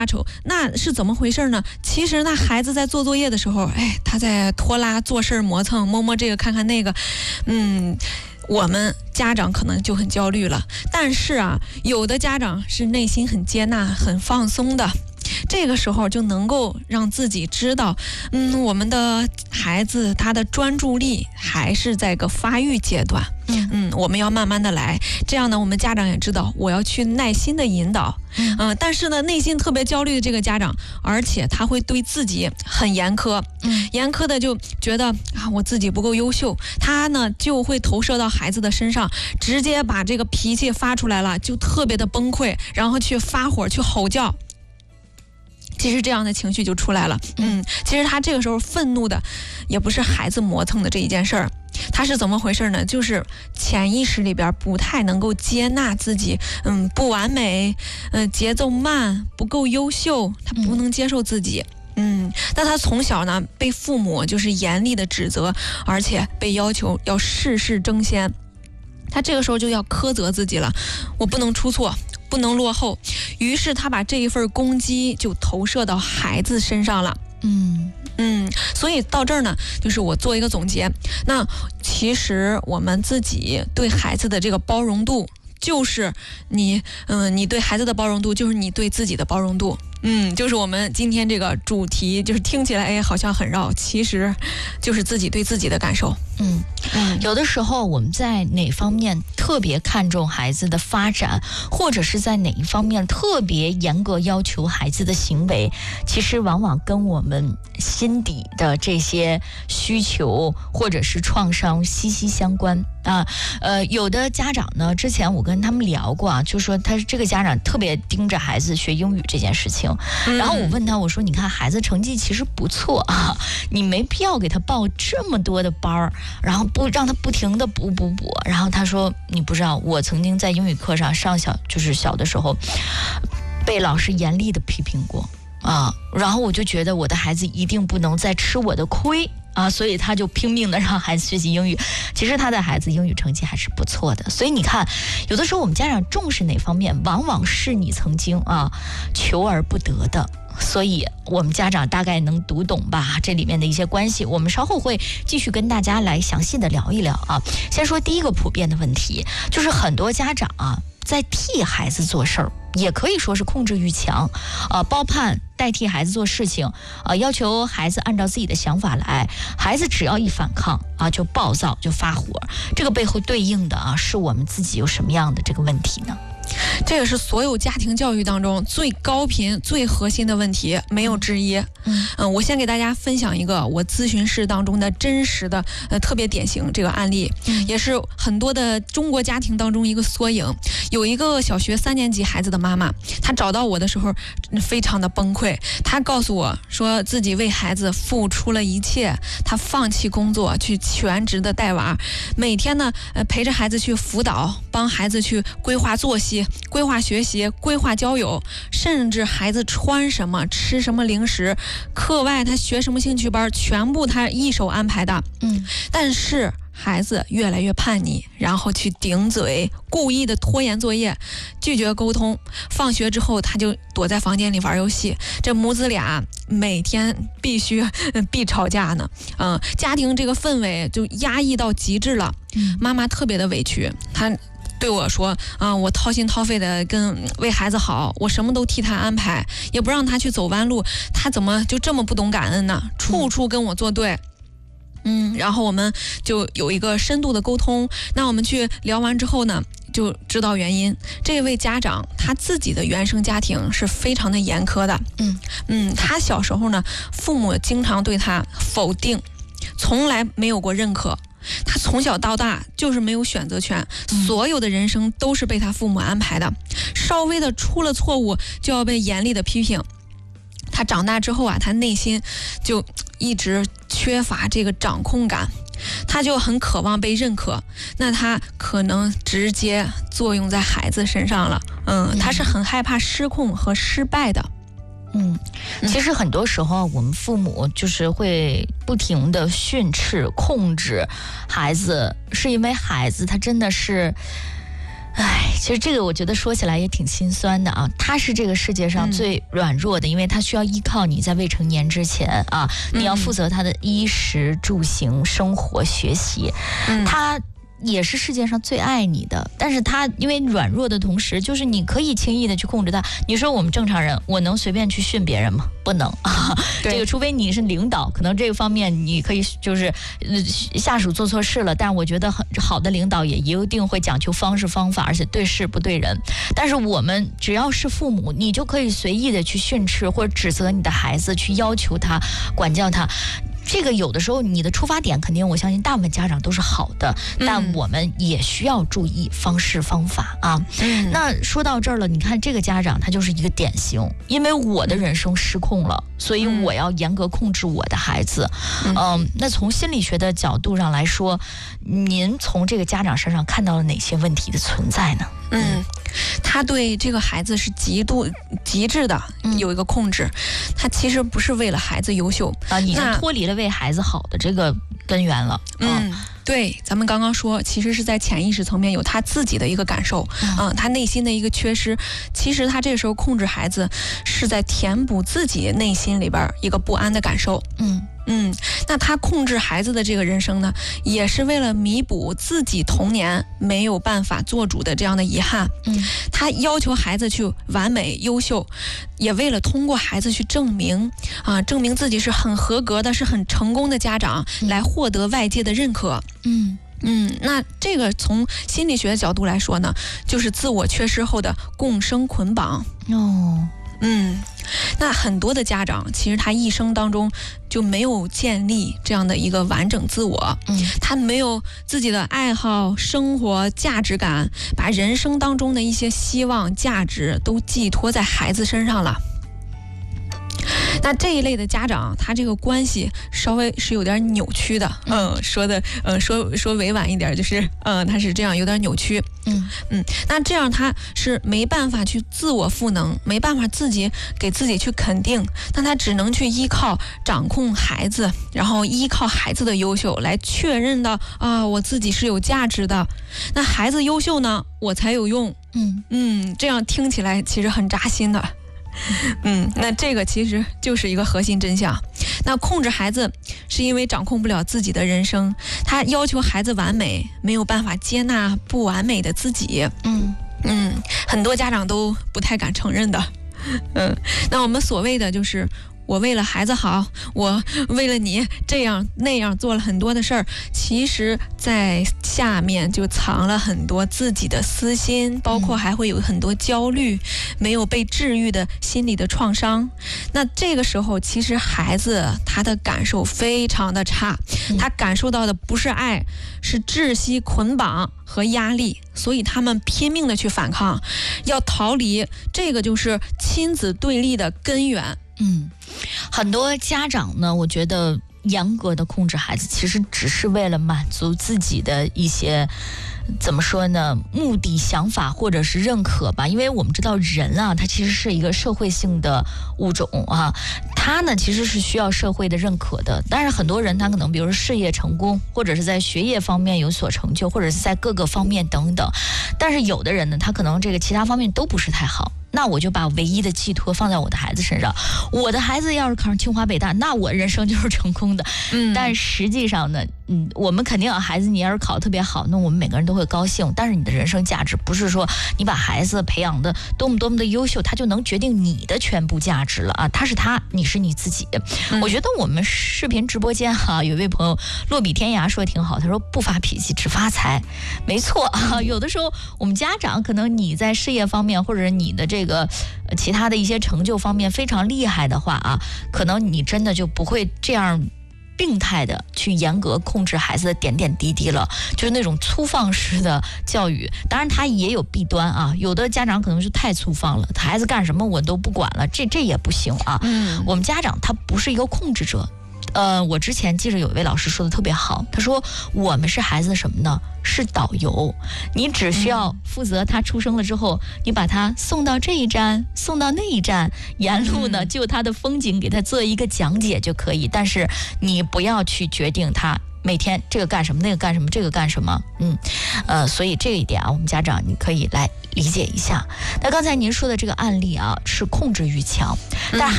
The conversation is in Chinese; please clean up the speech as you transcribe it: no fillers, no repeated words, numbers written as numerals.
丑，那是怎么回事呢？其实那孩子在做作业的时候，他在拖拉做事磨蹭，摸这个看看那个，我们家长可能就很焦虑了。但是啊，有的家长是内心很接纳、很放松的。这个时候就能够让自己知道，我们的孩子他的专注力还是在个发育阶段，我们要慢慢的来，这样呢，我们家长也知道我要去耐心的引导，但是呢，内心特别焦虑的这个家长，而且他会对自己很严苛，严苛的就觉得我自己不够优秀，他呢就会投射到孩子的身上，直接把这个脾气发出来了，就特别的崩溃，然后去发火，去吼叫。其实这样的情绪就出来了，其实他这个时候愤怒的也不是孩子磨蹭的这一件事儿，他是怎么回事呢？就是潜意识里边不太能够接纳自己，不完美，节奏慢，不够优秀，他不能接受自己。但他从小呢被父母就是严厉的指责，而且被要求要事事争先，他这个时候就要苛责自己了，我不能出错，不能落后，于是他把这一份攻击就投射到孩子身上了。所以到这儿呢，就是我做一个总结。那其实我们自己对孩子的这个包容度，就是你对孩子的包容度，就是你对自己的包容度。就是我们今天这个主题，就是听起来好像很绕，其实就是自己对自己的感受。 有的时候我们在哪方面特别看重孩子的发展，或者是在哪一方面特别严格要求孩子的行为，其实往往跟我们心底的这些需求或者是创伤息息相关啊。有的家长呢，之前我跟他们聊过啊，就说他这个家长特别盯着孩子学英语这件事情，然后我问他，我说你看孩子成绩其实不错啊，你没必要给他报这么多的班儿，然后不让他不停的补。然后他说你不知道，我曾经在英语课上就是小的时候被老师严厉的批评过啊，然后我就觉得我的孩子一定不能再吃我的亏啊，所以他就拼命的让孩子学习英语。其实他的孩子英语成绩还是不错的。所以你看，有的时候我们家长重视哪方面，往往是你曾经求而不得的。所以我们家长大概能读懂吧这里面的一些关系，我们稍后会继续跟大家来详细的聊一聊啊。先说第一个普遍的问题，就是很多家长在替孩子做事儿，也可以说是控制欲强，包办代替孩子做事情，要求孩子按照自己的想法来，孩子只要一反抗就暴躁就发火，这个背后对应的是我们自己有什么样的这个问题呢？ 这个是所有家庭教育当中最高频、最核心的问题，没有之一。我先给大家分享一个我咨询室当中的真实的特别典型这个案例，也是很多的中国家庭当中一个缩影。有一个小学3年级孩子的妈妈，她找到我的时候非常的崩溃，她告诉我说自己为孩子付出了一切，她放弃工作去全职的带娃，每天呢陪着孩子去辅导，帮孩子去规划作息、规划学习、规划交友，甚至孩子穿什么、吃什么零食，课外他学什么兴趣班，全部他一手安排的。但是孩子越来越叛逆，然后去顶嘴，故意的拖延作业，拒绝沟通，放学之后他就躲在房间里玩游戏，这母子俩每天必吵架呢。家庭这个氛围就压抑到极致了。妈妈特别的委屈，她对我说我掏心掏肺的为孩子好，我什么都替他安排，也不让他去走弯路，他怎么就这么不懂感恩呢？处处跟我作对。然后我们就有一个深度的沟通，那我们去聊完之后呢，就知道原因。这位家长他自己的原生家庭是非常的严苛的。他小时候呢，父母经常对他否定，从来没有过认可。他从小到大就是没有选择权，所有的人生都是被他父母安排的，稍微的出了错误就要被严厉的批评。他长大之后他内心就一直缺乏这个掌控感，他就很渴望被认可，那他可能直接作用在孩子身上了。他是很害怕失控和失败的。 其实很多时候我们父母就是会不停的训斥控制孩子，是因为孩子他真的是其实这个我觉得说起来也挺心酸的啊。他是这个世界上最软弱的，因为他需要依靠你在未成年之前啊，你要负责他的衣食住行、生活、学习，他也是世界上最爱你的，但是他因为软弱的同时，就是你可以轻易的去控制他。你说我们正常人，我能随便去训别人吗？不能啊。这个除非你是领导，可能这个方面你可以就是下属做错事了，但我觉得很好的领导也一定会讲究方式方法，而且对事不对人。但是我们只要是父母，你就可以随意的去训斥或者指责你的孩子，去要求他、管教他。这个有的时候你的出发点肯定我相信大部分家长都是好的，但我们也需要注意方式方法啊。那说到这儿了，你看这个家长他就是一个典型，因为我的人生失控了，所以我要严格控制我的孩子。那从心理学的角度上来说，您从这个家长身上看到了哪些问题的存在呢？ 他对这个孩子是极致的有一个控制，他其实不是为了孩子优秀啊，已经脱离了为孩子好的这个根源了。 对，咱们刚刚说，其实是在潜意识层面有他自己的一个感受，他内心的一个缺失。其实他这个时候控制孩子，是在填补自己内心里边一个不安的感受。那他控制孩子的这个人生呢，也是为了弥补自己童年没有办法做主的这样的遗憾。他要求孩子去完美优秀，也为了通过孩子去证明自己是很合格的，是很成功的家长，来获得外界的认可。那这个从心理学的角度来说呢，就是自我缺失后的共生捆绑。那很多的家长其实他一生当中就没有建立这样的一个完整自我，他没有自己的爱好、生活价值感，把人生当中的一些希望、价值都寄托在孩子身上了。那这一类的家长，他这个关系稍微是有点扭曲的。说委婉一点，就是他是这样有点扭曲。那这样他是没办法去自我赋能，没办法自己给自己去肯定，那他只能去依靠掌控孩子，然后依靠孩子的优秀来确认到我自己是有价值的。那孩子优秀呢，我才有用。这样听起来其实很扎心的。那这个其实就是一个核心真相。那控制孩子是因为掌控不了自己的人生，他要求孩子完美，没有办法接纳不完美的自己。很多家长都不太敢承认的。那我们所谓的就是我为了孩子好，我为了你这样那样做了很多的事儿，其实在下面就藏了很多自己的私心，包括还会有很多焦虑，没有被治愈的心理的创伤。那这个时候其实孩子他的感受非常的差，他感受到的不是爱，是窒息、捆绑和压力，所以他们拼命的去反抗，要逃离，这个就是亲子对立的根源。 很多家长呢，我觉得严格的控制孩子，其实只是为了满足自己的一些怎么说呢，目的、想法或者是认可吧。因为我们知道人啊，他其实是一个社会性的物种啊，他呢其实是需要社会的认可的。但是很多人他可能比如说事业成功，或者是在学业方面有所成就，或者是在各个方面等等。但是有的人呢，他可能这个其他方面都不是太好。那我就把唯一的寄托放在我的孩子身上，我的孩子要是考上清华北大，那我人生就是成功的。但实际上呢，我们肯定孩子你要是考得特别好，那我们每个人都会高兴。但是你的人生价值不是说你把孩子培养的多么多么的优秀，他就能决定你的全部价值了啊！他是他，你是你自己。我觉得我们视频直播间有一位朋友落笔天涯说挺好，他说不发脾气只发财。没错啊，有的时候我们家长可能你在事业方面或者你的这个其他的一些成就方面非常厉害的话可能你真的就不会这样病态的去严格控制孩子的点点滴滴了，就是那种粗放式的教育。当然它也有弊端有的家长可能是太粗放了，孩子干什么我都不管了，这也不行我们家长他不是一个控制者。我之前记着有一位老师说的特别好，他说我们是孩子的什么呢？是导游，你只需要负责他出生了之后，你把他送到这一站，送到那一站，沿路呢就他的风景给他做一个讲解就可以，但是你不要去决定他每天这个干什么，那个干什么，这个干什么，所以这一点啊，我们家长你可以来理解一下。那刚才您说的这个案例啊，是控制欲强，但是